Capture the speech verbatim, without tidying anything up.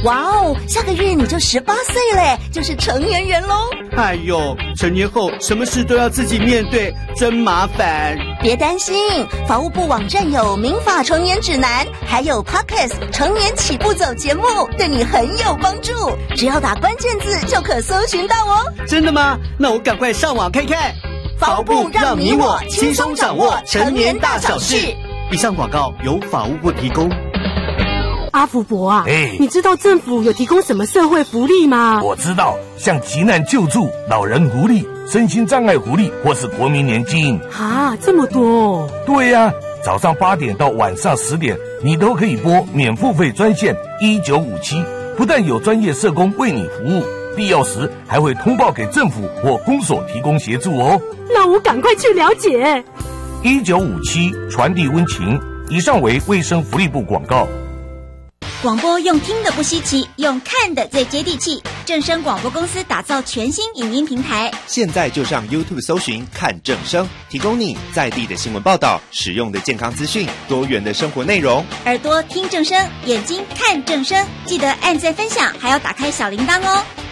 哇哦，下个月你就十八岁嘞，就是成年人咯。 哎呦，成年后什么事都要自己面对，真麻烦。 别担心，法务部网站有民法成年指南，还有 Podcast 成年起步走节目，对你很有帮助。只要打关键字就可搜寻到哦。 真的吗？那我赶快上网看看。 法务部让你我轻松掌握成年大小事。 以上广告由法务部提供。 阿福伯啊， 哎， 你知道政府有提供什么社会福利吗？ 我知道，像急难救助、老人福利、身心障碍福利，或是国民年金。 啊，这么多哦！ 对呀、啊，早上八点到晚上十点，你都可以拨免付费专线一九五七，不但有专业社工为你服务，必要时还会通报给政府或公所提供协助哦。 那我赶快去了解。 一九五七传递温情。以上为卫生福利部广告。 广播用听的不稀奇，用看的最接地气。正声广播公司打造全新影音平台， 现在就上 YouTube 搜寻看正声，提供你在地的新闻报道、实用的健康资讯、多元的生活内容。 耳朵听正声，眼睛看正声，记得按赞分享，还要打开小铃铛哦。